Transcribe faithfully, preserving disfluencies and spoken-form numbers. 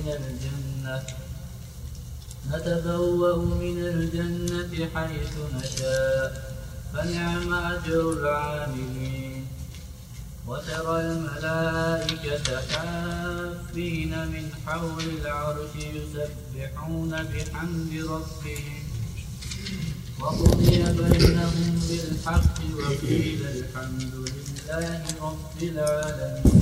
الجنة نتبوأ من الجنة حيث نشاء فنعم أجر العاملين. وترى الملائكة حافين من حول العرش يسبحون بحمد ربهم وقضي بينهم بالحق وقيل الحمد لله رب العالمين.